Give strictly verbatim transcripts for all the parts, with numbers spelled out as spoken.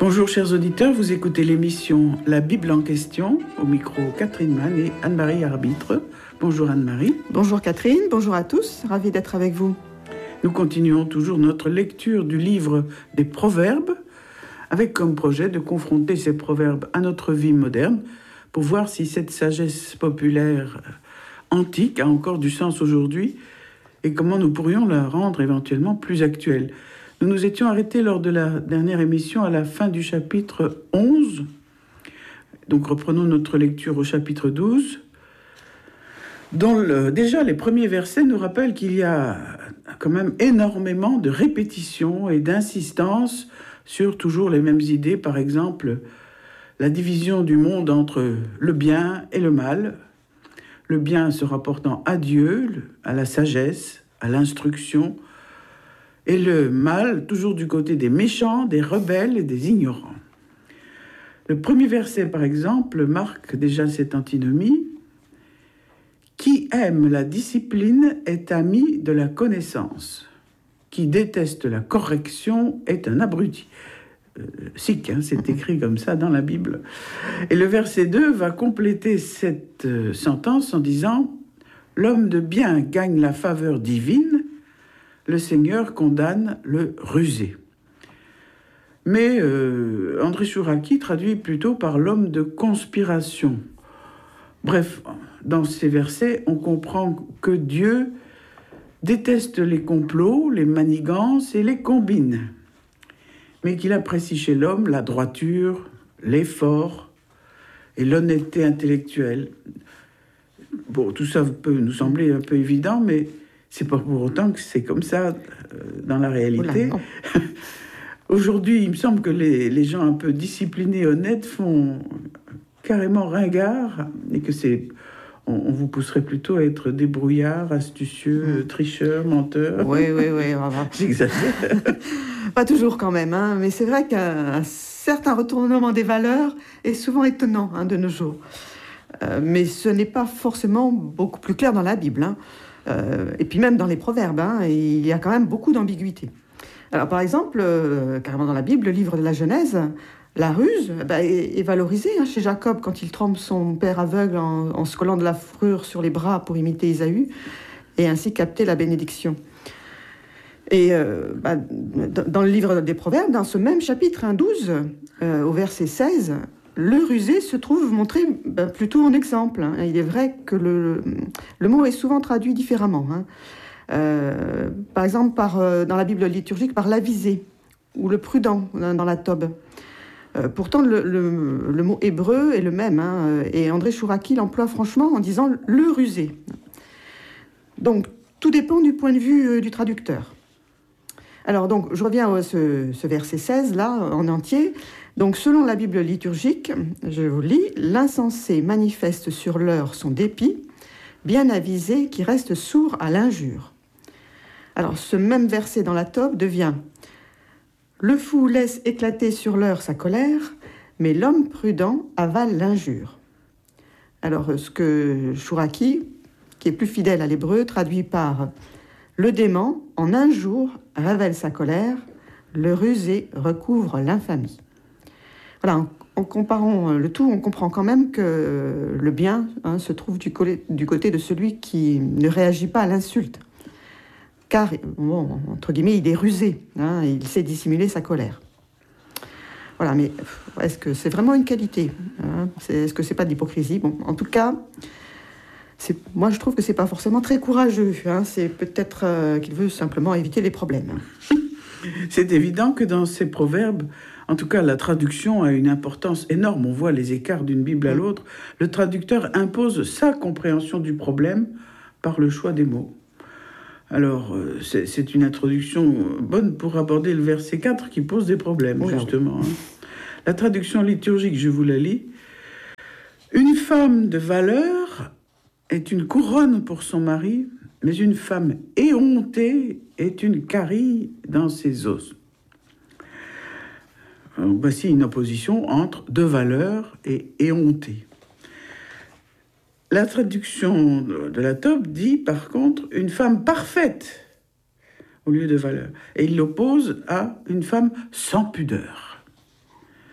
Bonjour chers auditeurs, vous écoutez l'émission La Bible en question, au micro Catherine Mann et Anne-Marie Arbitre. Bonjour Anne-Marie. Bonjour Catherine, bonjour à tous, ravie d'être avec vous. Nous continuons toujours notre lecture du livre des Proverbes, avec comme projet de confronter ces proverbes à notre vie moderne, pour voir si cette sagesse populaire antique a encore du sens aujourd'hui, et comment nous pourrions la rendre éventuellement plus actuelle. Nous nous étions arrêtés lors de la dernière émission à la fin du chapitre onze. Donc reprenons notre lecture au chapitre douze, dont le, déjà les premiers versets nous rappellent qu'il y a quand même énormément de répétitions et d'insistance sur toujours les mêmes idées. Par exemple, la division du monde entre le bien et le mal, le bien se rapportant à Dieu, à la sagesse, à l'instruction, et le mal, toujours du côté des méchants, des rebelles et des ignorants. Le premier verset, par exemple, marque déjà cette antinomie. « Qui aime la discipline est ami de la connaissance. Qui déteste la correction est un abruti. » Euh, Sic, hein, c'est écrit comme ça dans la Bible. Et le verset deux va compléter cette euh, sentence en disant « L'homme de bien gagne la faveur divine, le Seigneur condamne le rusé. » Mais euh, André Chouraki traduit plutôt par l'homme de conspiration. Bref, dans ces versets, on comprend que Dieu déteste les complots, les manigances et les combines, mais qu'il apprécie chez l'homme la droiture, l'effort et l'honnêteté intellectuelle. Bon, tout ça peut nous sembler un peu évident, mais c'est pas pour autant que c'est comme ça euh, dans la réalité. Oula, aujourd'hui, il me semble que les, les gens un peu disciplinés, honnêtes, font carrément ringard, et que c'est... On, on vous pousserait plutôt à être débrouillard, astucieux, mmh. tricheur, menteur. Oui, oui, oui. J'exagère. Pas toujours quand même, hein, mais c'est vrai qu'un certain retournement des valeurs est souvent étonnant hein, de nos jours. Euh, mais ce n'est pas forcément beaucoup plus clair dans la Bible, hein. Euh, et puis même dans les proverbes, hein, il y a quand même beaucoup d'ambiguïté. Alors par exemple, euh, carrément dans la Bible, le livre de la Genèse, la ruse bah, est, est valorisée hein, chez Jacob quand il trempe son père aveugle en, en se collant de la fourrure sur les bras pour imiter Ésaü et ainsi capter la bénédiction. Et euh, bah, dans le livre des Proverbes, dans ce même chapitre hein, douze, euh, au verset seize, le rusé se trouve montré ben, plutôt en exemple. Hein. Il est vrai que le, le mot est souvent traduit différemment. Hein. Euh, par exemple, par, euh, dans la Bible liturgique, par l'avisé ou le prudent hein, dans la Tobe. Euh, pourtant, le, le, le mot hébreu est le même. Hein, et André Chouraki l'emploie franchement en disant « le rusé ». Donc, tout dépend du point de vue euh, du traducteur. Alors, donc, je reviens à ce, ce verset seize, là, en entier. Donc, selon la Bible liturgique, je vous lis, « L'insensé manifeste sur l'heure son dépit, bien avisé qui reste sourd à l'injure. » Alors, ce même verset dans la Tobe devient « Le fou laisse éclater sur l'heure sa colère, mais l'homme prudent avale l'injure. » Alors, ce que Chouraki, qui est plus fidèle à l'hébreu, traduit par « Le dément, en un jour, révèle sa colère, le rusé recouvre l'infamie. » Voilà, en, en comparant le tout, on comprend quand même que le bien hein, se trouve du, co- du côté de celui qui ne réagit pas à l'insulte. Car, bon, entre guillemets, il est rusé, hein, il sait dissimuler sa colère. Voilà, mais est-ce que c'est vraiment une qualité hein, c'est, Est-ce que c'est pas de l'hypocrisie? Bon, en tout cas, c'est, moi je trouve que c'est pas forcément très courageux. Hein, c'est peut-être euh, qu'il veut simplement éviter les problèmes. C'est évident que dans ces proverbes, en tout cas, la traduction a une importance énorme. On voit les écarts d'une Bible à l'autre. Le traducteur impose sa compréhension du problème par le choix des mots. Alors, c'est, c'est une introduction bonne pour aborder le verset quatre qui pose des problèmes, oui, justement. Hein. La traduction liturgique, je vous la lis. « Une femme de valeur est une couronne pour son mari, mais une femme éhontée est une carie dans ses os. » Alors, voici une opposition entre de valeur et éhonté. La traduction de la Tobe dit, par contre, une femme parfaite au lieu de valeur. Et il l'oppose à une femme sans pudeur.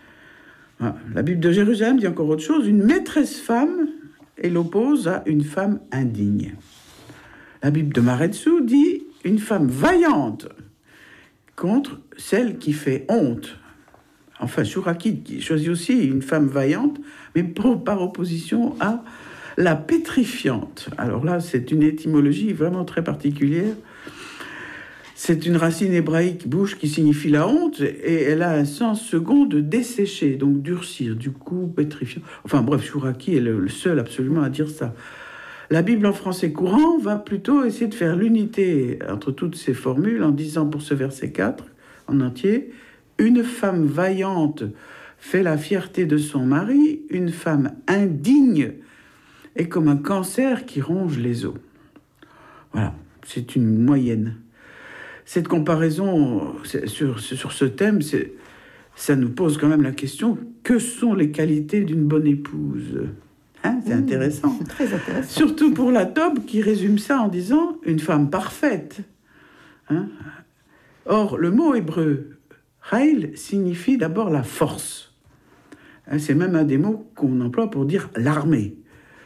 Voilà. La Bible de Jérusalem dit encore autre chose. Une maîtresse femme, et l'oppose à une femme indigne. La Bible de Maretsu dit une femme vaillante contre celle qui fait honte. Enfin, Chouraki choisit aussi une femme vaillante, mais pour, par opposition à la pétrifiante. Alors là, c'est une étymologie vraiment très particulière. C'est une racine hébraïque bouche qui signifie la honte, et elle a un sens second de dessécher, donc durcir, du coup pétrifiant. Enfin bref, Chouraki est le, le seul absolument à dire ça. La Bible en français courant va plutôt essayer de faire l'unité entre toutes ces formules en disant pour ce verset quatre, en entier, « Une femme vaillante fait la fierté de son mari, une femme indigne est comme un cancer qui ronge les os. » Voilà, c'est une moyenne. Cette comparaison sur, sur ce thème, c'est, ça nous pose quand même la question, que sont les qualités d'une bonne épouse ? Hein, c'est mmh, intéressant. Très intéressant. Surtout pour la Tobe qui résume ça en disant une femme parfaite. Hein? Or, le mot hébreu Raïl signifie d'abord la force. Hein, c'est même un des mots qu'on emploie pour dire l'armée.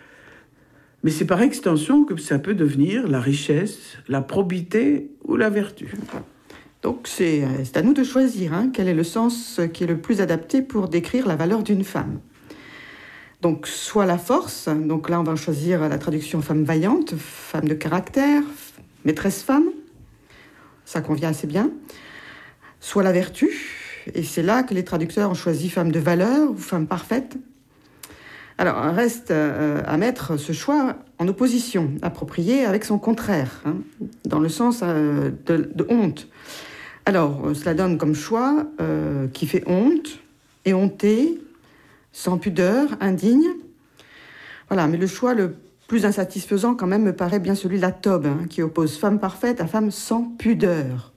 Mais c'est par extension que ça peut devenir la richesse, la probité ou la vertu. Donc c'est, c'est à nous de choisir hein, quel est le sens qui est le plus adapté pour décrire la valeur d'une femme. Donc, soit la force, donc là on va choisir la traduction femme vaillante, femme de caractère, maîtresse femme, ça convient assez bien. Soit la vertu, et c'est là que les traducteurs ont choisi femme de valeur ou femme parfaite. Alors, reste euh, à mettre ce choix en opposition, approprié avec son contraire, hein, dans le sens euh, de, de honte. Alors, cela donne comme choix euh, qui fait honte, éhonté, sans pudeur, indigne. Voilà, mais le choix le plus insatisfaisant quand même me paraît bien celui de la Tobe, hein, qui oppose femme parfaite à femme sans pudeur.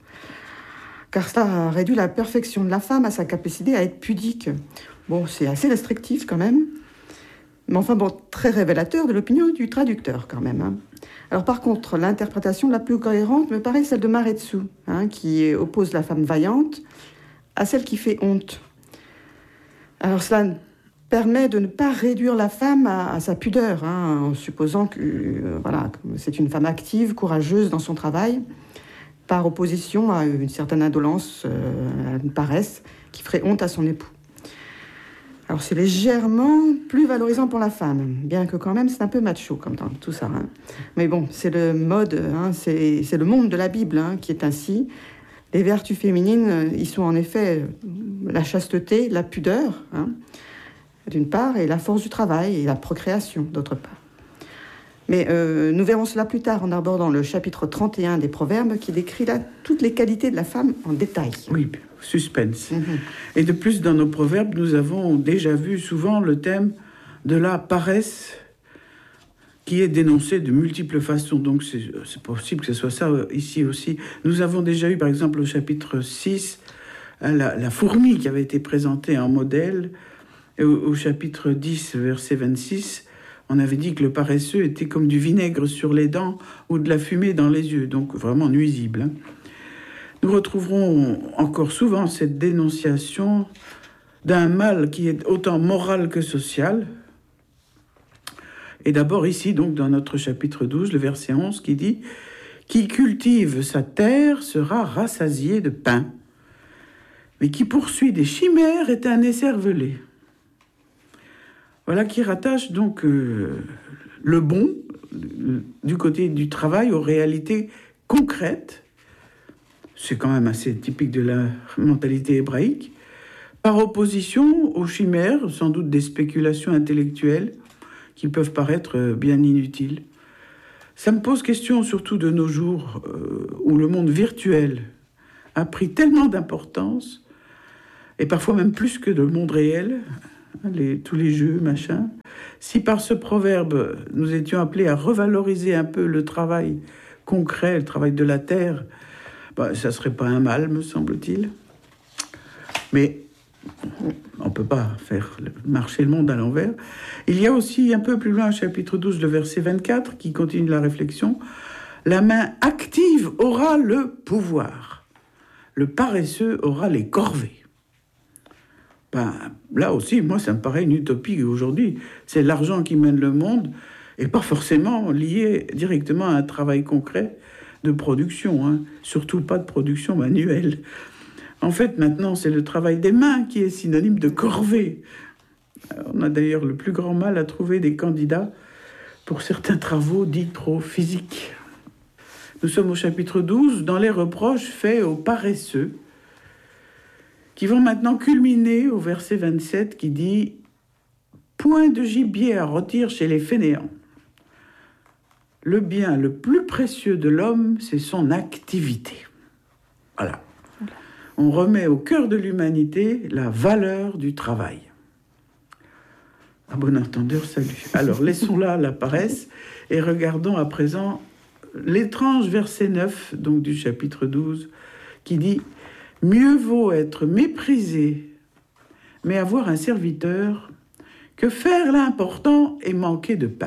Car cela réduit la perfection de la femme à sa capacité à être pudique. Bon, c'est assez restrictif quand même, mais enfin bon, très révélateur de l'opinion du traducteur quand même. Hein. Alors par contre, l'interprétation la plus cohérente me paraît celle de Maretsu, hein, qui oppose la femme vaillante à celle qui fait honte. Alors cela permet de ne pas réduire la femme à, à sa pudeur, hein, en supposant que euh, voilà, c'est une femme active, courageuse dans son travail, par opposition à une certaine indolence, euh, à une paresse, qui ferait honte à son époux. Alors c'est légèrement plus valorisant pour la femme, bien que quand même c'est un peu macho comme dans tout ça. Hein. Mais bon, c'est le mode, hein, c'est, c'est le monde de la Bible hein, qui est ainsi. Les vertus féminines, ils sont en effet la chasteté, la pudeur, hein, d'une part, et la force du travail et la procréation, d'autre part. Mais euh, nous verrons cela plus tard en abordant le chapitre trente et un des Proverbes qui décrit là toutes les qualités de la femme en détail. Oui, suspense. Mm-hmm. Et de plus, dans nos Proverbes, nous avons déjà vu souvent le thème de la paresse qui est dénoncé de multiples façons. Donc c'est, c'est possible que ce soit ça ici aussi. Nous avons déjà eu, par exemple, au chapitre six, la, la fourmi qui avait été présentée en modèle. Et au, au chapitre dix, verset vingt-six, on avait dit que le paresseux était comme du vinaigre sur les dents ou de la fumée dans les yeux, donc vraiment nuisible. Hein. Nous retrouverons encore souvent cette dénonciation d'un mal qui est autant moral que social. Et d'abord ici, donc, dans notre chapitre douze, le verset onze, qui dit « Qui cultive sa terre sera rassasié de pain, mais qui poursuit des chimères est un écervelé. » Voilà qui rattache donc euh, le bon du côté du travail aux réalités concrètes. C'est quand même assez typique de la mentalité hébraïque. Par opposition aux chimères, sans doute des spéculations intellectuelles qui peuvent paraître bien inutiles. Ça me pose question surtout de nos jours euh, où le monde virtuel a pris tellement d'importance, et parfois même plus que le monde réel, les, tous les jeux, machin. Si par ce proverbe, nous étions appelés à revaloriser un peu le travail concret, le travail de la terre, bah, ça ne serait pas un mal, me semble-t-il. Mais on ne peut pas faire marcher le monde à l'envers. Il y a aussi un peu plus loin, chapitre douze, le verset vingt-quatre, qui continue la réflexion. La main active aura le pouvoir. Le paresseux aura les corvées. Ben, là aussi, moi, ça me paraît une utopie aujourd'hui. C'est l'argent qui mène le monde, et pas forcément lié directement à un travail concret de production, hein. Surtout pas de production manuelle. En fait, maintenant, c'est le travail des mains qui est synonyme de corvée. On a d'ailleurs le plus grand mal à trouver des candidats pour certains travaux dits trop physiques. Nous sommes au chapitre douze, dans les reproches faits aux paresseux, qui vont maintenant culminer au verset vingt-sept qui dit « Point de gibier à rôtir chez les fainéants. Le bien le plus précieux de l'homme, c'est son activité. » Voilà. On remet au cœur de l'humanité la valeur du travail. À bon entendeur, salut. Alors, laissons là la paresse et regardons à présent l'étrange verset neuf, donc du chapitre douze, qui dit « Mieux vaut être méprisé, mais avoir un serviteur, que faire l'important et manquer de pain. »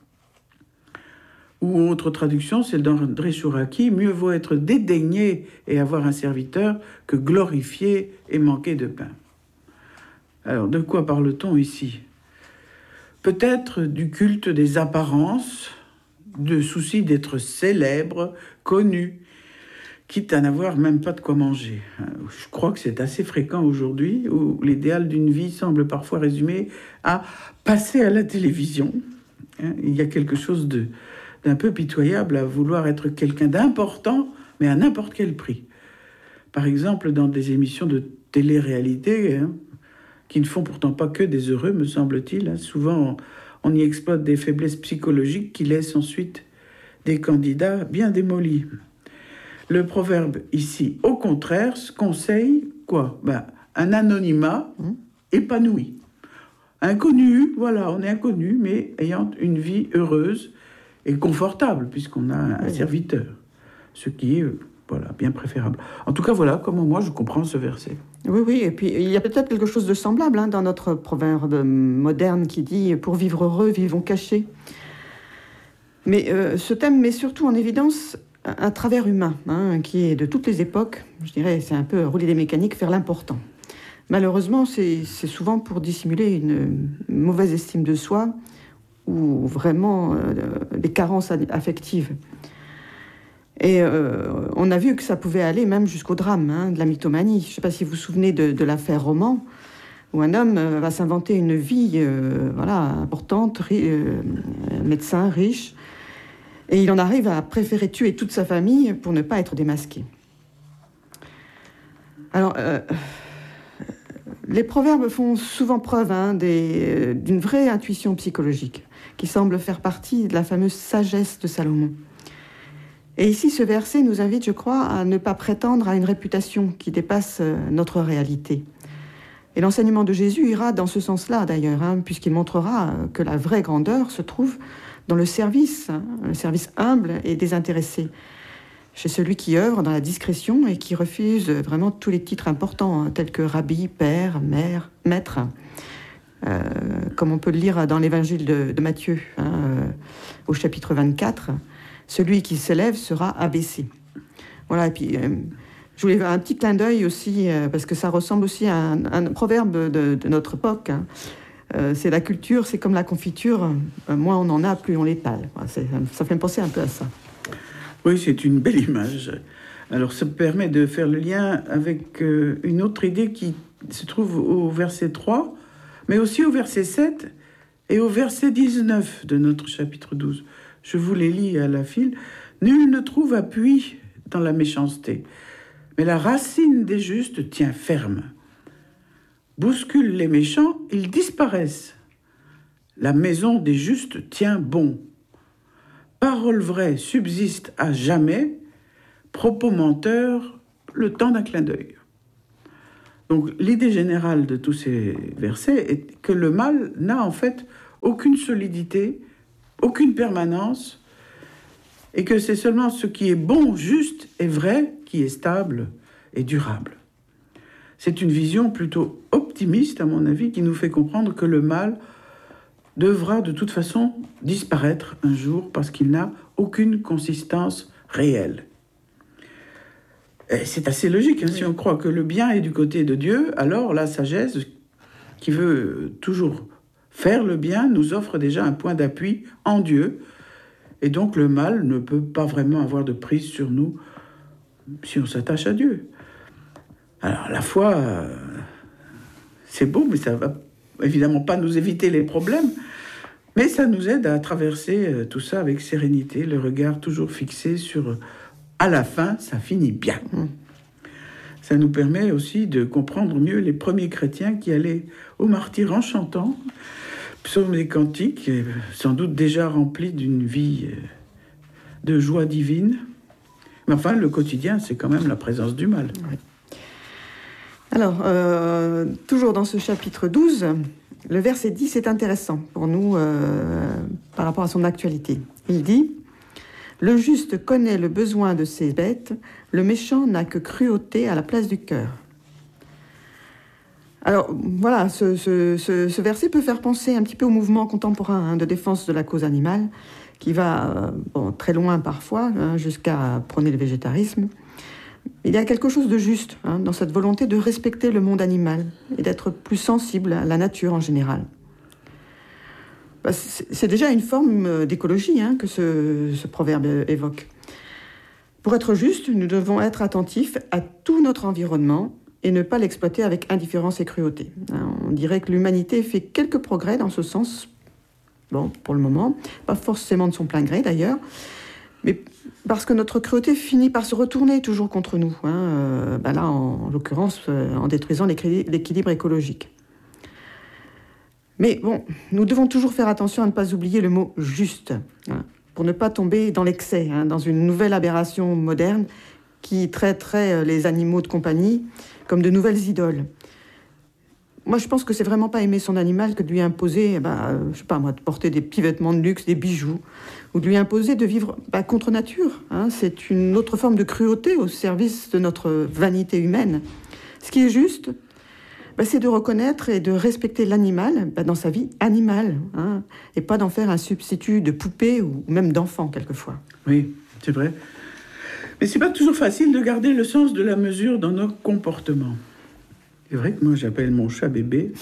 Ou autre traduction, celle d'André Chouraki, « Mieux vaut être dédaigné et avoir un serviteur que glorifié et manquer de pain. » Alors, de quoi parle-t-on ici ? Peut-être du culte des apparences, de souci d'être célèbre, connu, quitte à n'avoir même pas de quoi manger. Je crois que c'est assez fréquent aujourd'hui, où l'idéal d'une vie semble parfois résumé à passer à la télévision. Il y a quelque chose de, d'un peu pitoyable à vouloir être quelqu'un d'important, mais à n'importe quel prix. Par exemple, dans des émissions de télé-réalité, hein, qui ne font pourtant pas que des heureux, me semble-t-il. Hein. Souvent, on, on y exploite des faiblesses psychologiques qui laissent ensuite des candidats bien démolis. Le proverbe ici, au contraire, conseille quoi ? Ben, un anonymat mmh. épanoui. Inconnu, voilà, on est inconnu, mais ayant une vie heureuse et confortable, puisqu'on a un, un serviteur. Ce qui est... Voilà, bien préférable. En tout cas, voilà comment moi je comprends ce verset. Oui, oui, et puis il y a peut-être quelque chose de semblable hein, dans notre proverbe moderne qui dit « Pour vivre heureux, vivons cachés ». Mais euh, ce thème met surtout en évidence un travers humain, hein, qui est de toutes les époques, je dirais, c'est un peu rouler des mécaniques, faire l'important. Malheureusement, c'est, c'est souvent pour dissimuler une mauvaise estime de soi ou vraiment euh, des carences affectives. Et euh, on a vu que ça pouvait aller même jusqu'au drame, hein, de la mythomanie. Je ne sais pas si vous vous souvenez de, de l'affaire Roman, où un homme euh, va s'inventer une vie euh, voilà, importante, ri, euh, médecin, riche, et il en arrive à préférer tuer toute sa famille pour ne pas être démasqué. Alors, euh, les proverbes font souvent preuve hein, des, d'une vraie intuition psychologique, qui semble faire partie de la fameuse sagesse de Salomon. Et ici, ce verset nous invite, je crois, à ne pas prétendre à une réputation qui dépasse notre réalité. Et l'enseignement de Jésus ira dans ce sens-là, d'ailleurs, hein, puisqu'il montrera que la vraie grandeur se trouve dans le service, hein, le service humble et désintéressé, chez celui qui œuvre dans la discrétion et qui refuse vraiment tous les titres importants, hein, tels que rabbi, père, mère, maître, euh, comme on peut le lire dans l'évangile de, de Matthieu, hein, euh, au chapitre vingt-quatre. Celui qui s'élève sera abaissé. Voilà, et puis euh, je voulais faire un petit clin d'œil aussi, euh, parce que ça ressemble aussi à un, un proverbe de, de notre époque. Hein. Euh, c'est la culture, c'est comme la confiture, euh, moins on en a, plus on l'étale. Voilà, c'est, ça fait me penser un peu à ça. Oui, c'est une belle image. Alors ça permet de faire le lien avec euh, une autre idée qui se trouve au verset trois, mais aussi au verset sept et au verset dix-neuf de notre chapitre douze. Je vous les lis à la file. « Nul ne trouve appui dans la méchanceté, mais la racine des justes tient ferme. Bouscule les méchants, ils disparaissent. La maison des justes tient bon. Parole vraie subsiste à jamais, propos menteurs, le temps d'un clin d'œil. » Donc l'idée générale de tous ces versets est que le mal n'a en fait aucune solidité, aucune permanence, et que c'est seulement ce qui est bon, juste et vrai qui est stable et durable. C'est une vision plutôt optimiste, à mon avis, qui nous fait comprendre que le mal devra de toute façon disparaître un jour parce qu'il n'a aucune consistance réelle. Et c'est assez logique, hein, oui. Si on croit que le bien est du côté de Dieu, alors la sagesse qui veut toujours faire le bien, nous offre déjà un point d'appui en Dieu. Et donc le mal ne peut pas vraiment avoir de prise sur nous si on s'attache à Dieu. Alors la foi, euh, c'est beau, mais ça va évidemment pas nous éviter les problèmes. Mais ça nous aide à traverser euh, tout ça avec sérénité, le regard toujours fixé sur... Euh, à la fin, ça finit bien. Mmh. Ça nous permet aussi de comprendre mieux les premiers chrétiens qui allaient au martyre en chantant, psaumes et cantiques, sans doute déjà remplis d'une vie de joie divine. Mais enfin, le quotidien, c'est quand même la présence du mal. Oui. Alors, euh, toujours dans ce chapitre douze, le verset dix est intéressant pour nous euh, par rapport à son actualité. Il dit... Le juste connaît le besoin de ses bêtes, le méchant n'a que cruauté à la place du cœur. Alors voilà, ce, ce, ce, ce verset peut faire penser un petit peu au mouvement contemporain hein, de défense de la cause animale, qui va euh, bon, très loin parfois, hein, jusqu'à prôner le végétarisme. Il y a quelque chose de juste hein, dans cette volonté de respecter le monde animal et d'être plus sensible à la nature en général. C'est déjà une forme d'écologie hein, que ce, ce proverbe évoque. Pour être juste, nous devons être attentifs à tout notre environnement et ne pas l'exploiter avec indifférence et cruauté. On dirait que l'humanité fait quelques progrès dans ce sens, bon, pour le moment, pas forcément de son plein gré d'ailleurs, mais parce que notre cruauté finit par se retourner toujours contre nous, hein, euh, ben là, en, en l'occurrence, euh, en détruisant l'équilibre écologique. Mais bon, nous devons toujours faire attention à ne pas oublier le mot « juste hein, », pour ne pas tomber dans l'excès, hein, dans une nouvelle aberration moderne qui traiterait les animaux de compagnie comme de nouvelles idoles. Moi, je pense que c'est vraiment pas aimer son animal que de lui imposer, bah, je sais pas moi, de porter des petits vêtements de luxe, des bijoux, ou de lui imposer de vivre bah, contre nature. Hein. C'est une autre forme de cruauté au service de notre vanité humaine. Ce qui est juste... Ben, c'est de reconnaître et de respecter l'animal ben, dans sa vie animale, hein, et pas d'en faire un substitut de poupée ou même d'enfant, quelquefois. Oui, c'est vrai. Mais c'est pas toujours facile de garder le sens de la mesure dans nos comportements. C'est vrai que moi, j'appelle mon chat bébé.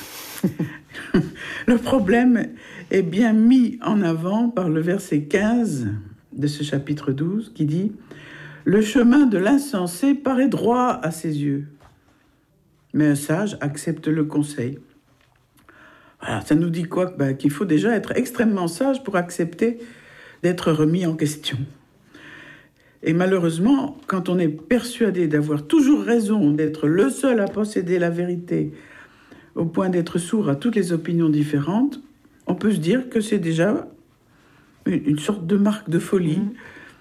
Le problème est bien mis en avant par le verset quinze de ce chapitre douze, qui dit « Le chemin de l'insensé paraît droit à ses yeux. » Mais un sage accepte le conseil. Voilà, ça nous dit quoi? Ben, qu'il faut déjà être extrêmement sage pour accepter d'être remis en question. Et malheureusement, quand on est persuadé d'avoir toujours raison, d'être le seul à posséder la vérité, au point d'être sourd à toutes les opinions différentes, on peut se dire que c'est déjà une, une sorte de marque de folie. Mmh.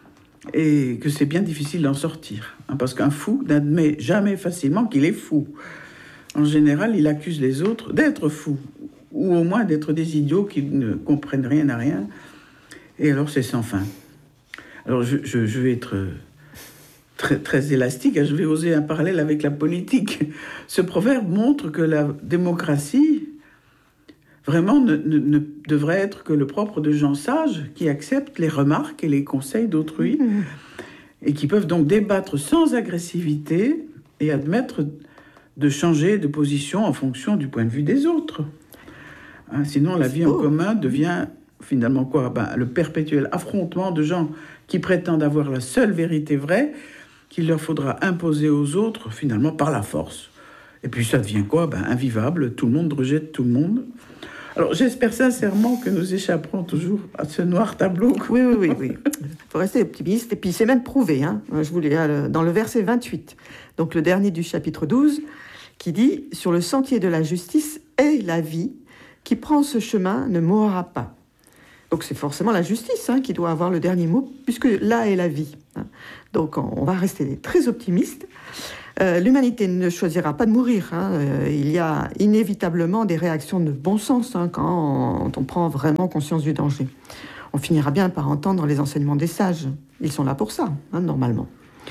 Et que c'est bien difficile d'en sortir. Hein, parce qu'un fou n'admet jamais facilement qu'il est fou. En général, il accuse les autres d'être fous, ou au moins d'être des idiots qui ne comprennent rien à rien. Et alors, c'est sans fin. Alors, je, je, je vais être très, très élastique, je vais oser un parallèle avec la politique. Ce proverbe montre que la démocratie, vraiment, ne, ne, ne devrait être que le propre de gens sages qui acceptent les remarques et les conseils d'autrui mmh. et qui peuvent donc débattre sans agressivité et admettre de changer de position en fonction du point de vue des autres. Hein, sinon, la vie en commun devient finalement quoi? Ben, le perpétuel affrontement de gens qui prétendent avoir la seule vérité vraie qu'il leur faudra imposer aux autres, finalement, par la force. Et puis ça devient quoi? Ben, invivable, tout le monde rejette tout le monde. Alors, j'espère sincèrement que nous échapperons toujours à ce noir tableau. Oui, oui, oui. oui. Il faut rester optimiste. Et puis, c'est même prouvé. Hein. Je voulais, dans le verset vingt-huit, donc le dernier du chapitre douze, qui dit « Sur le sentier de la justice est la vie, qui prend ce chemin ne mourra pas. » Donc, c'est forcément la justice hein, qui doit avoir le dernier mot, puisque là est la vie. Hein. Donc, on va rester très optimiste. Euh, l'humanité ne choisira pas de mourir. Hein. Euh, il y a inévitablement des réactions de bon sens hein, quand on, on prend vraiment conscience du danger. On finira bien par entendre les enseignements des sages. Ils sont là pour ça, hein, normalement.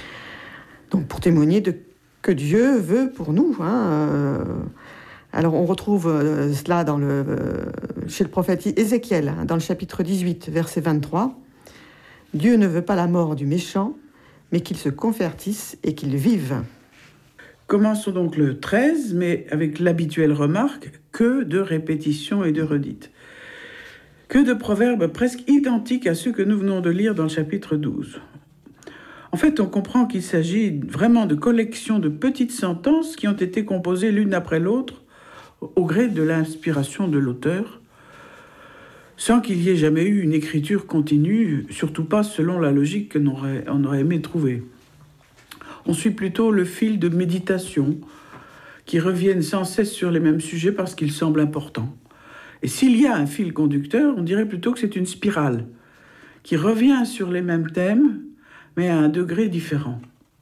Donc, pour témoigner de que Dieu veut pour nous. Hein. Euh, alors, on retrouve euh, cela dans le, euh, chez le prophète Ézéchiel, hein, dans le chapitre dix-huit, verset vingt-trois. « Dieu ne veut pas la mort du méchant, mais qu'il se convertisse et qu'il vive. » Commençons donc le treize, mais avec l'habituelle remarque, que de répétitions et de redites. Que de proverbes presque identiques à ceux que nous venons de lire dans le chapitre douze. En fait, on comprend qu'il s'agit vraiment de collections de petites sentences qui ont été composées l'une après l'autre au gré de l'inspiration de l'auteur, sans qu'il y ait jamais eu une écriture continue, surtout pas selon la logique qu'on aurait, on aurait aimé trouver. On suit plutôt le fil de méditation qui reviennent sans cesse sur les mêmes sujets parce qu'ils semblent importants. Et s'il y a un fil conducteur, on dirait plutôt que c'est une spirale qui revient sur les mêmes thèmes, mais à un degré différent.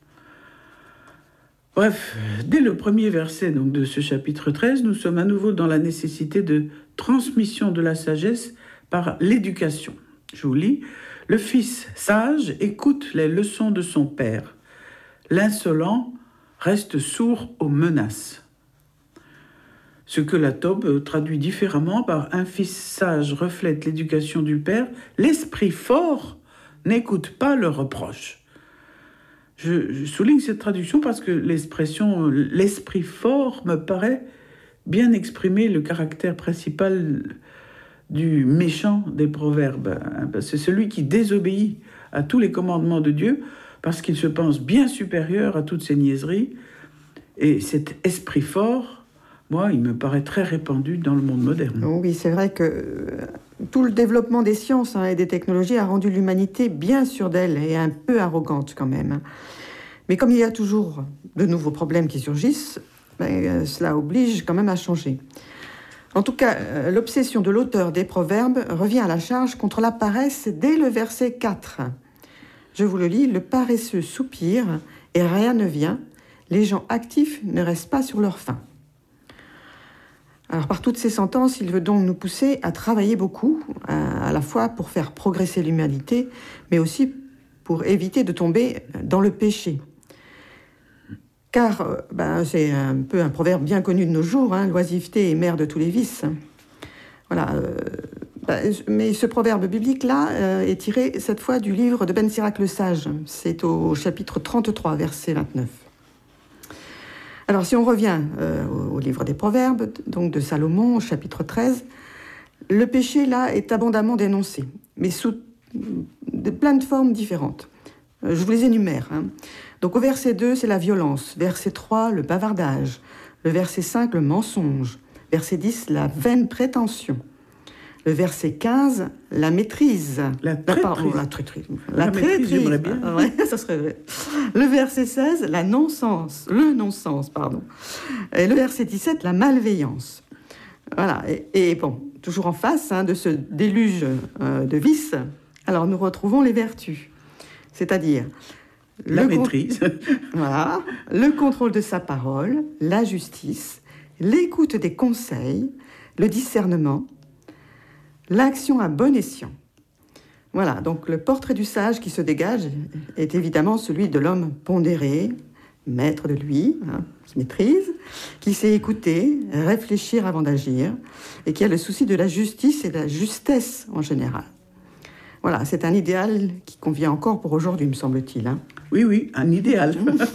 Bref, dès le premier verset donc, de ce chapitre treize, nous sommes à nouveau dans la nécessité de transmission de la sagesse par l'éducation. Je vous lis. « Le fils sage écoute les leçons de son père. L'insolent reste sourd aux menaces. » Ce que la Taube traduit différemment par « un fils sage reflète l'éducation du père, l'esprit fort n'écoute pas le reproche. » Je, je souligne cette traduction parce que l'expression « l'esprit fort » me paraît bien exprimer le caractère principal du méchant des proverbes. C'est celui qui désobéit à tous les commandements de Dieu parce qu'il se pense bien supérieur à toutes ces niaiseries. Et cet esprit fort, moi, il me paraît très répandu dans le monde moderne. Oui, c'est vrai que tout le développement des sciences hein, et des technologies a rendu l'humanité bien sûre d'elle et un peu arrogante quand même. Mais comme il y a toujours de nouveaux problèmes qui surgissent, ben, cela oblige quand même à changer. En tout cas, l'obsession de l'auteur des proverbes revient à la charge contre la paresse dès le verset quatre. Je vous le lis, « Le paresseux soupire et rien ne vient. Les gens actifs ne restent pas sur leur faim. » Alors, par toutes ces sentences, il veut donc nous pousser à travailler beaucoup, à, à la fois pour faire progresser l'humanité, mais aussi pour éviter de tomber dans le péché. Car ben, c'est un peu un proverbe bien connu de nos jours, hein, l'oisiveté est mère de tous les vices. Voilà. Euh, ben, mais ce proverbe biblique-là euh, est tiré cette fois du livre de Ben Sirac le Sage. C'est au chapitre trente-trois, verset vingt-neuf. Alors, si on revient euh, au livre des Proverbes, donc de Salomon, au chapitre treize, le péché, là, est abondamment dénoncé, mais sous de plein de formes différentes. Euh, je vous les énumère. Hein. Donc, au verset deux, c'est la violence. Verset trois, le bavardage. Le verset cinq, le mensonge. Verset dix, la vaine prétention. Le verset quinze, la maîtrise. La traîtrise. La, pardon, la traîtrise. La, la traîtrise. J'aimerais bien. Ah, ouais, ça serait vrai. Le verset seize, la non-sens. Le non-sens, pardon. Et le verset dix-sept, la malveillance. Voilà. Et, et bon, toujours en face hein, de ce déluge euh, de vices, alors nous retrouvons les vertus. C'est-à-dire... La le maîtrise. Con... voilà. Le contrôle de sa parole, la justice, l'écoute des conseils, le discernement, l'action à bon escient. Voilà, donc le portrait du sage qui se dégage est évidemment celui de l'homme pondéré, maître de lui, hein, qui maîtrise, qui sait écouter, réfléchir avant d'agir, et qui a le souci de la justice et de la justesse en général. Voilà, c'est un idéal qui convient encore pour aujourd'hui, me semble-t-il. Hein. Oui, oui, un idéal.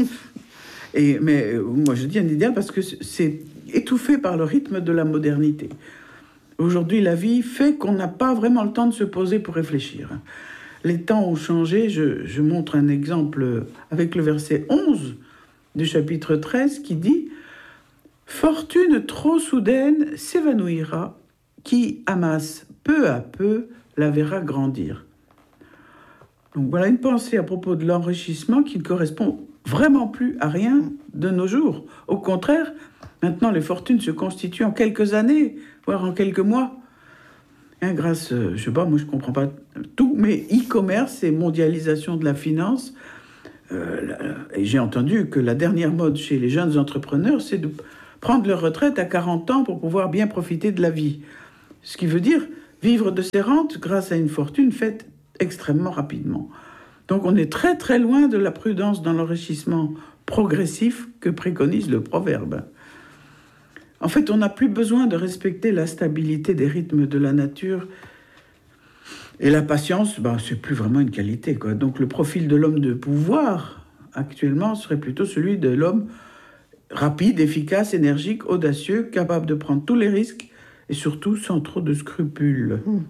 et, mais moi, je dis un idéal parce que c'est étouffé par le rythme de la modernité. Aujourd'hui, la vie fait qu'on n'a pas vraiment le temps de se poser pour réfléchir. Les temps ont changé. Je, je montre un exemple avec le verset onze du chapitre treize qui dit « Fortune trop soudaine s'évanouira, qui amasse peu à peu la verra grandir. » Donc voilà une pensée à propos de l'enrichissement qui ne correspond vraiment plus à rien de nos jours. Au contraire, maintenant les fortunes se constituent en quelques années, voire en quelques mois. Hein, grâce, euh, je sais pas, moi je comprends pas tout, mais e-commerce et mondialisation de la finance. Euh, et j'ai entendu que la dernière mode chez les jeunes entrepreneurs, c'est de prendre leur retraite à quarante ans pour pouvoir bien profiter de la vie. Ce qui veut dire vivre de ses rentes grâce à une fortune faite extrêmement rapidement. Donc on est très très loin de la prudence dans l'enrichissement progressif que préconise le proverbe. En fait, on n'a plus besoin de respecter la stabilité des rythmes de la nature. Et la patience, ben, c'est plus vraiment une qualité, quoi. Donc le profil de l'homme de pouvoir, actuellement, serait plutôt celui de l'homme rapide, efficace, énergique, audacieux, capable de prendre tous les risques et surtout sans trop de scrupules. Mmh.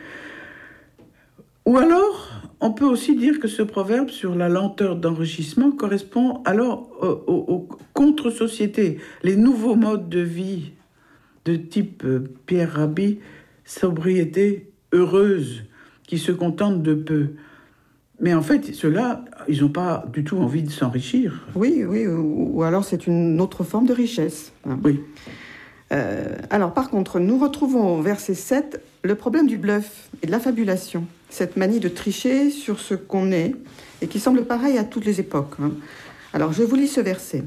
Ou alors, on peut aussi dire que ce proverbe sur la lenteur d'enrichissement correspond alors aux, aux, aux contre-sociétés, les nouveaux modes de vie de type euh, Pierre Rabhi, sobriété heureuse, qui se contentent de peu. Mais en fait, ceux-là, ils n'ont pas du tout envie de s'enrichir. Oui, oui, ou, ou alors c'est une autre forme de richesse. Hein. Oui. Euh, alors par contre, nous retrouvons au verset sept le problème du bluff et de l'affabulation, cette manie de tricher sur ce qu'on est et qui semble pareil à toutes les époques. Hein. Alors je vous lis ce verset.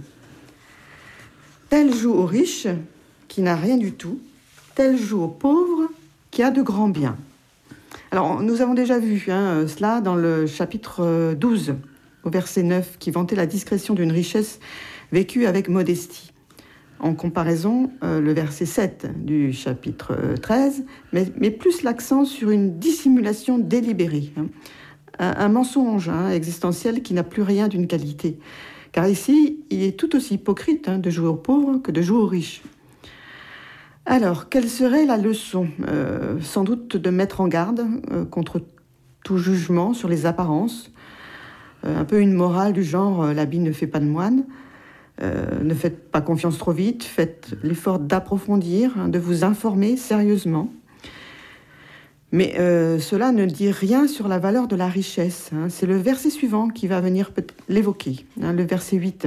Tel joue au riche qui n'a rien du tout, tel joue au pauvre qui a de grands biens. Alors nous avons déjà vu hein, cela dans le chapitre douze, au verset neuf, qui vantait la discrétion d'une richesse vécue avec modestie. En comparaison, euh, le verset sept du chapitre treize met, met plus l'accent sur une dissimulation délibérée, hein, un, un mensonge hein, existentiel qui n'a plus rien d'une qualité. Car ici, il est tout aussi hypocrite hein, de jouer aux pauvres que de jouer aux riches. Alors, quelle serait la leçon ? euh, Sans doute de mettre en garde euh, contre tout jugement sur les apparences, euh, un peu une morale du genre euh, « l'habit ne fait pas de moine ». Euh, ne faites pas confiance trop vite, faites l'effort d'approfondir, hein, de vous informer sérieusement. Mais euh, cela ne dit rien sur la valeur de la richesse. Hein. C'est le verset suivant qui va venir l'évoquer, hein, le verset huit.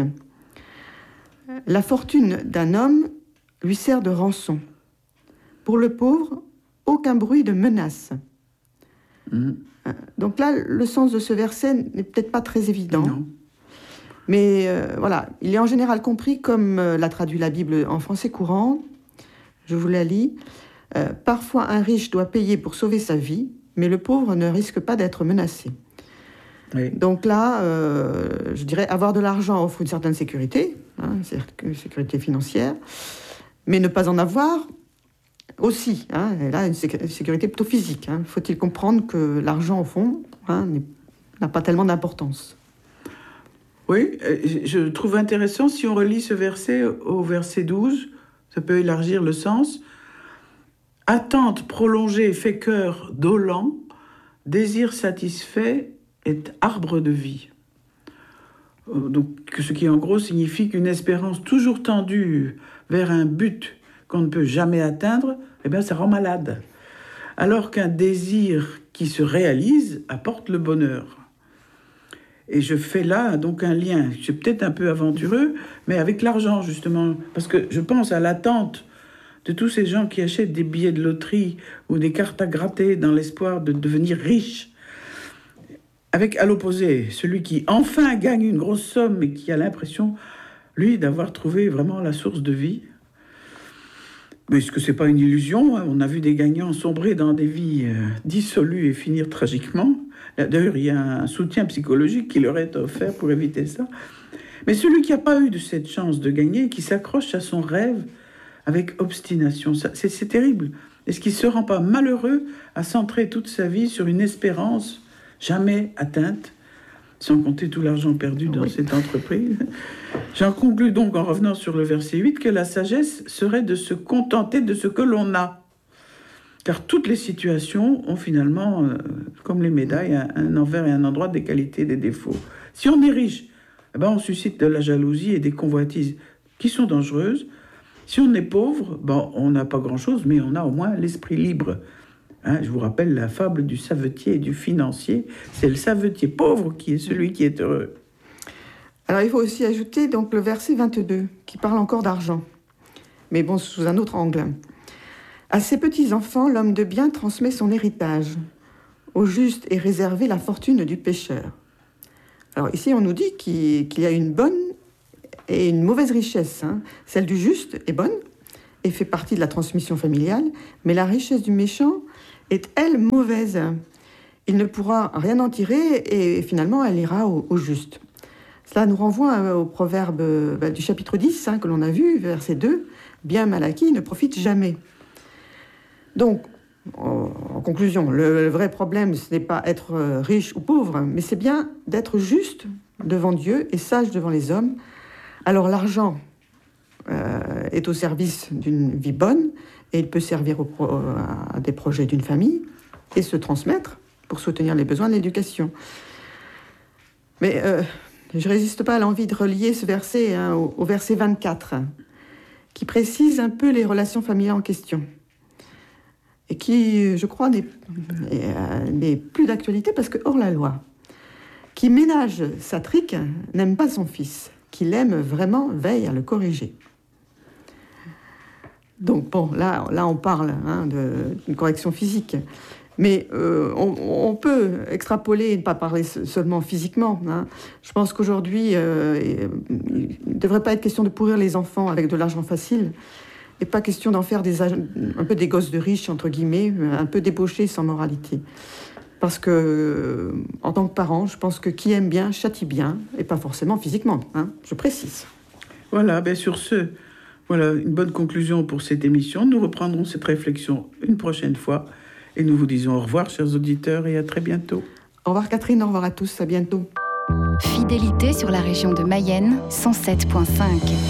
La fortune d'un homme lui sert de rançon. Pour le pauvre, aucun bruit de menace. Mmh. Donc là, le sens de ce verset n'est peut-être pas très évident. Non. Mais euh, voilà, il est en général compris comme euh, l'a traduit la Bible en français courant. Je vous la lis. Euh, Parfois, un riche doit payer pour sauver sa vie, mais le pauvre ne risque pas d'être menacé. Oui. Donc là, euh, je dirais, avoir de l'argent offre une certaine sécurité, hein, une sécurité financière, mais ne pas en avoir aussi. Hein, et là, une sécurité plutôt physique. Hein. Faut-il comprendre que l'argent, au fond, hein, n'a pas tellement d'importance. Oui, je trouve intéressant, si on relit ce verset au verset douze, ça peut élargir le sens. « Attente prolongée fait cœur dolent, désir satisfait est arbre de vie. » Donc, ce qui en gros signifie qu'une espérance toujours tendue vers un but qu'on ne peut jamais atteindre, eh bien, ça rend malade. Alors qu'un désir qui se réalise apporte le bonheur. Et je fais là donc un lien, c'est peut-être un peu aventureux, mais avec l'argent justement, parce que je pense à l'attente de tous ces gens qui achètent des billets de loterie ou des cartes à gratter dans l'espoir de devenir riches. Avec à l'opposé, celui qui enfin gagne une grosse somme et qui a l'impression, lui, d'avoir trouvé vraiment la source de vie. Mais est-ce que c'est pas une illusion hein ? On a vu des gagnants sombrer dans des vies euh, dissolues et finir tragiquement. D'ailleurs, il y a un soutien psychologique qui leur est offert pour éviter ça. Mais celui qui n'a pas eu de cette chance de gagner, qui s'accroche à son rêve avec obstination, ça, c'est, c'est terrible. Est-ce qu'il ne se rend pas malheureux à centrer toute sa vie sur une espérance jamais atteinte, sans compter tout l'argent perdu dans oui. cette entreprise ? J'en conclus donc, en revenant sur le verset huit, que la sagesse serait de se contenter de ce que l'on a. Car toutes les situations ont finalement, euh, comme les médailles, un, un envers et un endroit, des qualités, des défauts. Si on est riche, eh ben on suscite de la jalousie et des convoitises qui sont dangereuses. Si on est pauvre, ben on n'a pas grand-chose, mais on a au moins l'esprit libre. Hein, je vous rappelle la fable du savetier et du financier. C'est le savetier pauvre qui est celui qui est heureux. Alors il faut aussi ajouter donc, le verset vingt-deux, qui parle encore d'argent, mais bon, sous un autre angle. À ses petits-enfants, l'homme de bien transmet son héritage. Au juste est réservée la fortune du pécheur. Alors ici, on nous dit qu'il, qu'il y a une bonne et une mauvaise richesse. Hein. Celle du juste est bonne et fait partie de la transmission familiale, mais la richesse du méchant est, elle, mauvaise. Il ne pourra rien en tirer et finalement, elle ira au, au juste. Cela nous renvoie au proverbe bah, du chapitre dix, hein, que l'on a vu, verset deux. « Bien mal acquis ne profite jamais ». Donc, en conclusion, le vrai problème, ce n'est pas être riche ou pauvre, mais c'est bien d'être juste devant Dieu et sage devant les hommes. Alors l'argent euh, est au service d'une vie bonne et il peut servir au pro- à des projets d'une famille et se transmettre pour soutenir les besoins de l'éducation. Mais euh, je ne résiste pas à l'envie de relier ce verset hein, au, au verset vingt-quatre, hein, qui précise un peu les relations familiales en question. Et qui, je crois, n'est, n'est plus d'actualité parce que hors la loi. Qui ménage sa trique n'aime pas son fils. Qui l'aime vraiment veille à le corriger. Donc bon, là, là on parle hein, de, d'une correction physique. Mais euh, on, on peut extrapoler et ne pas parler seulement physiquement. Hein. Je pense qu'aujourd'hui, euh, il ne devrait pas être question de pourrir les enfants avec de l'argent facile. Et pas question d'en faire des, un peu des gosses de riches, entre guillemets, un peu débauchés sans moralité. Parce que, euh, en tant que parent, je pense que qui aime bien châtie bien, et pas forcément physiquement, hein, je précise. Voilà, bien sur ce, voilà une bonne conclusion pour cette émission. Nous reprendrons cette réflexion une prochaine fois. Et nous vous disons au revoir, chers auditeurs, et à très bientôt. Au revoir Catherine, au revoir à tous, à bientôt. Fidélité sur la région de Mayenne, cent sept virgule cinq.